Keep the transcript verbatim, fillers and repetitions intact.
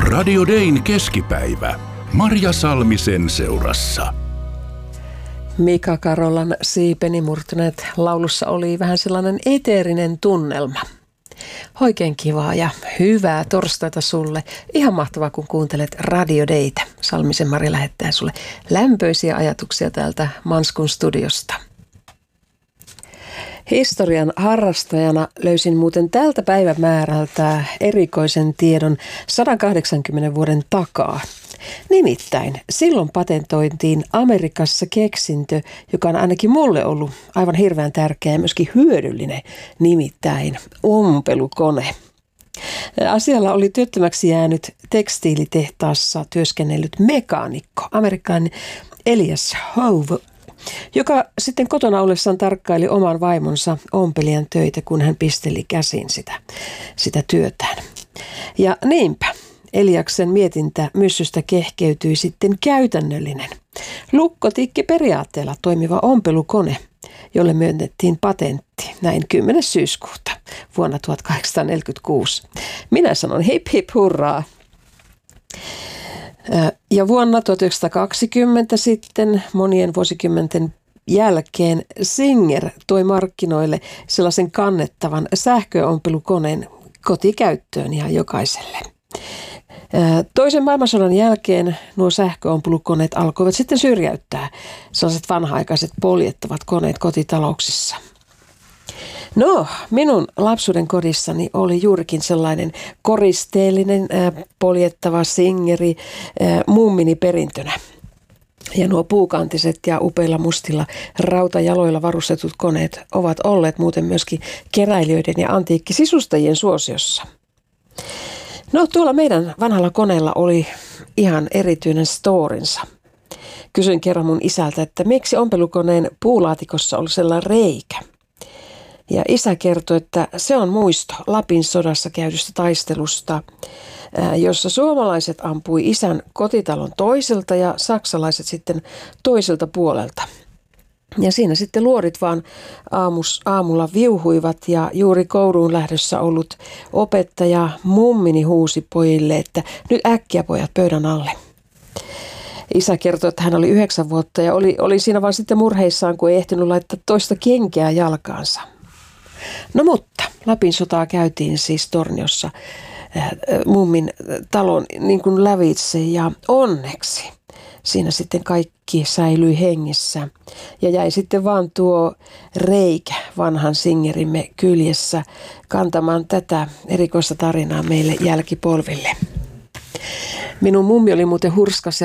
Radio Dayn keskipäivä. Marja Salmisen seurassa. Mika Karolan Siipeni murtuneet laulussa oli vähän sellainen eteerinen tunnelma. Oikein kivaa ja hyvää torstaita sulle. Ihan mahtavaa, kun kuuntelet Radio Daytä. Salmisen Mari lähettää sulle lämpöisiä ajatuksia täältä Manskun studiosta. Historian harrastajana löysin muuten tältä päivämäärältä erikoisen tiedon sata kahdeksankymmentä vuoden takaa. Nimittäin silloin patentointiin Amerikassa keksintö, joka on ainakin mulle ollut aivan hirveän tärkeä ja myöskin hyödyllinen, nimittäin ompelukone. Asialla oli työttömäksi jäänyt tekstiilitehtaassa työskennellyt mekaanikko, amerikkalainen Elias Howe, joka sitten kotona ollessaan tarkkaili oman vaimonsa ompelijan töitä, kun hän pisteli käsin sitä, sitä työtään. Ja niinpä Eliaksen mietintä myssystä kehkeytyi sitten käytännöllinen, lukkotikki periaatteella toimiva ompelukone, jolle myönnettiin patentti näin kymmenes syyskuuta vuonna tuhatkahdeksansataaneljäkymmentäkuusi. Minä sanon hip hip hurraa. Ja vuonna tuhatyhdeksänsataakaksikymmentä sitten monien vuosikymmenten jälkeen Singer toi markkinoille sellaisen kannettavan sähköompelukoneen kotikäyttöön ihan jokaiselle. Toisen maailmansodan jälkeen nuo sähköompelukoneet alkoivat sitten syrjäyttää sellaiset vanha-aikaiset poljettavat koneet kotitalouksissa. No, minun lapsuuden kodissani oli juurikin sellainen koristeellinen äh, poljettava Singeri äh, mummini perintönä. Ja nuo puukantiset ja upeilla mustilla rautajaloilla varustetut koneet ovat olleet muuten myöskin keräilijöiden ja antiikkisisustajien suosiossa. No, tuolla meidän vanhalla koneella oli ihan erityinen storinsa. Kysyin kerran mun isältä, että miksi ompelukoneen puulaatikossa oli sellainen reikä. Ja isä kertoi, että se on muisto Lapin sodassa käydystä taistelusta, jossa suomalaiset ampui isän kotitalon toiselta ja saksalaiset sitten toiselta puolelta. Ja siinä sitten luodit vaan aamus, aamulla viuhuivat ja juuri kouluun lähdössä ollut opettaja mummini huusi pojille, että nyt äkkiä pojat pöydän alle. Isä kertoi, että hän oli yhdeksän vuotta ja oli, oli siinä vaan sitten murheissaan, kun ei ehtinyt laittaa toista kenkää jalkaansa. No mutta Lapin sotaa käytiin siis Torniossa äh, mummin talon niin kuin lävitse ja onneksi siinä sitten kaikki säilyi hengissä ja jäi sitten vaan tuo reikä vanhan Singerimme kyljessä kantamaan tätä erikoista tarinaa meille jälkipolville. Minun mummi oli muuten hurskas ja